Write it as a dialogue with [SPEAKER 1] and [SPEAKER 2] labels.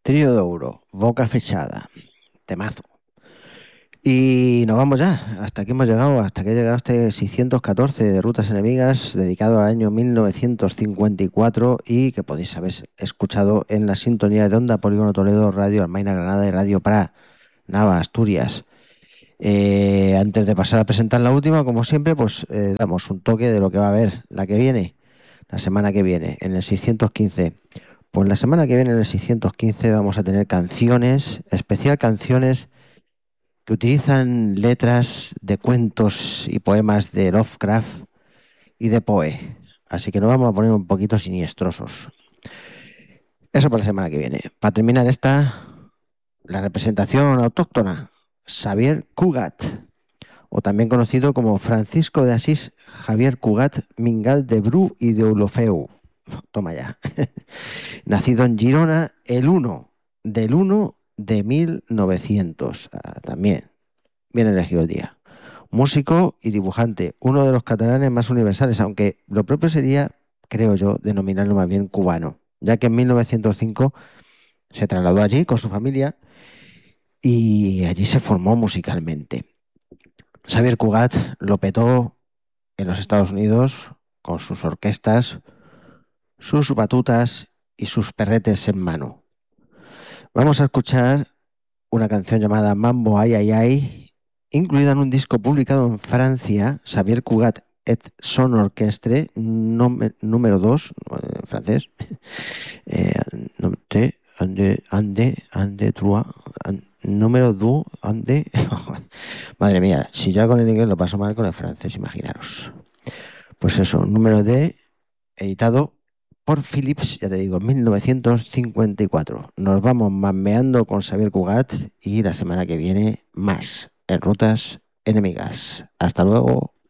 [SPEAKER 1] Trío de Ouro, Boca Fechada, temazo. Y nos vamos ya, hasta aquí hemos llegado, hasta que ha llegado este 614 de Rutas Enemigas, dedicado al año 1954 y que podéis haber escuchado en la sintonía de Onda Polígono Toledo, Radio Almaina Granada y Radio Pra, Nava, Asturias. Antes de pasar a presentar la última, como siempre, pues damos un toque de lo que va a haber la que viene, la semana que viene, en el 615. Pues la semana que viene, en el 615, vamos a tener canciones, especial canciones que utilizan letras de cuentos y poemas de Lovecraft y de Poe. Así que nos vamos a poner un poquito siniestrosos. Eso para la semana que viene. Para terminar la representación autóctona, Xavier Cugat, o también conocido como Francisco de Asís Javier Cugat Mingal de Bru y de Ulofeu. Toma ya. Nacido en Girona el 1 del 1 de 1900. También bien elegido el día. Músico y dibujante, uno de los catalanes más universales, aunque lo propio sería, creo yo, denominarlo más bien cubano, ya que en 1905 se trasladó allí con su familia y allí se formó musicalmente. Xavier Cugat lo petó en los Estados Unidos con sus orquestas, sus batutas y sus perretes en mano. Vamos a escuchar una canción llamada Mambo Ay Ay Ay, incluida en un disco publicado en Francia, Xavier Cugat et son orchestre, número 2, en francés, ande, trois, número 2, ande. Madre mía, si ya con el inglés lo paso mal con el francés, imaginaros. Pues eso, número D, editado por Philips, ya te digo, en 1954. Nos vamos mameando con Xavier Cugat y la semana que viene más en Rutas Enemigas. Hasta luego.